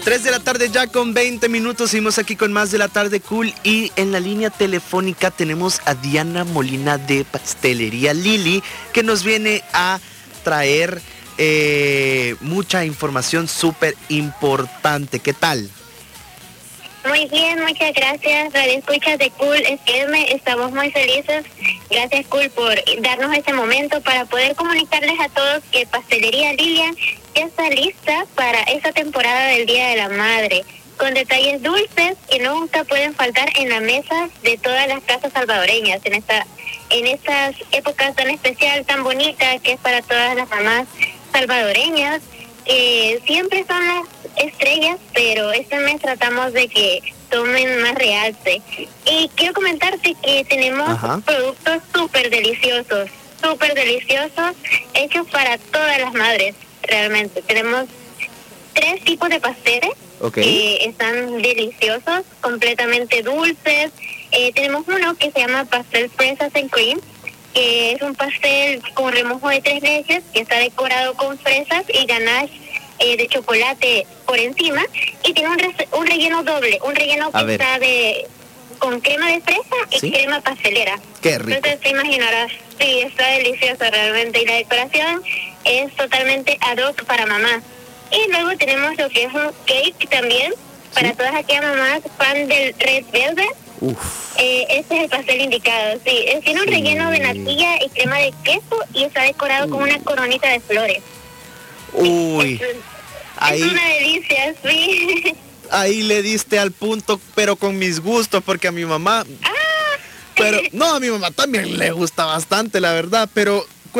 3 de la tarde ya con 20 minutos, seguimos aquí con más de la tarde cool y en la línea telefónica tenemos a Diana Molina de Pastelería Lili que nos viene a traer mucha información súper importante. ¿Qué tal? Muy bien, muchas gracias, Radio Escuchas de Cool FM, estamos muy felices. Gracias Cool por darnos este momento para poder comunicarles a todos que Pastelería Lilian ya está lista para esta temporada del Día de la Madre, con detalles dulces que nunca pueden faltar en la mesa de todas las casas salvadoreñas, en estas épocas tan especial, tan bonita, que es para todas las mamás salvadoreñas, que siempre son las estrellas, pero este mes tratamos de que tomen más realce. Y quiero comentarte que tenemos productos súper deliciosos, hechos para todas las madres, realmente. Tenemos 3 tipos de pasteles que están deliciosos, completamente dulces. Tenemos uno que se llama pastel Fresas and Cream, que es un pastel con remojo de 3 leches, que está decorado con fresas y ganache de chocolate por encima, y tiene un relleno doble, un relleno que está con crema de fresa y crema pastelera. Qué rico. Entonces te imaginarás, sí, está delicioso realmente, y la decoración es totalmente ad hoc para mamá. Y luego tenemos lo que es un cake también, para todas aquellas mamás fan del Red Velvet. Este es el pastel indicado, sí. Tiene un relleno de natilla y crema de queso y está decorado con una coronita de flores. Es una delicia, sí. Ahí le diste al punto, pero con mis gustos, porque a mi mamá... a mi mamá también le gusta bastante, la verdad, pero